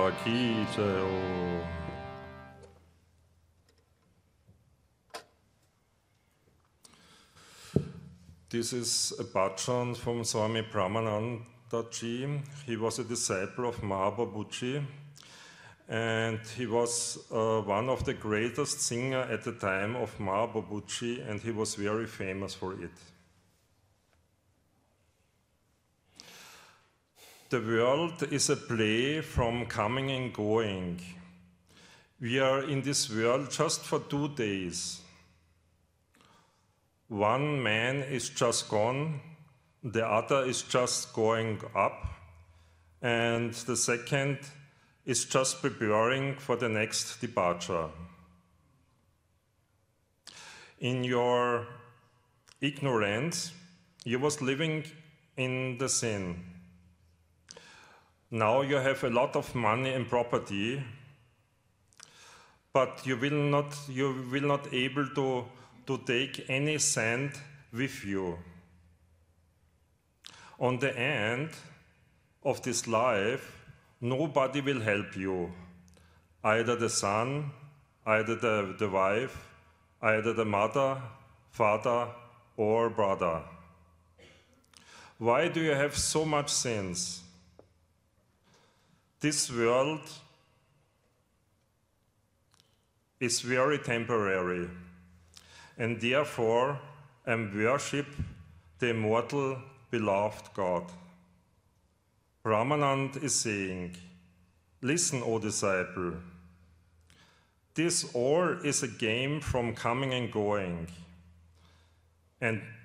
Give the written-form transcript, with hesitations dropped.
Mata Ki Jai Om. This is a bhajan from Swami Brahmananda Ji. He was a disciple of Mahaprabhuji, and he was one of the greatest singers at the time of Mahaprabhuji, and he was very famous for it. The world is a play from coming and going. We are in this world just for 2 days. One man is just gone, the other is just going up, and the second is just preparing for the next departure. In your ignorance, you was living in the sin. Now you have a lot of money and property, but you will not able to take any sand with you. On the end of this life, nobody will help you, either the son, either the wife, either the mother, father, or brother. Why do you have so much sins? This world is very temporary, and therefore I worship the immortal, beloved God. Brahmanand is saying, listen, O disciple, this all is a game from coming and going, and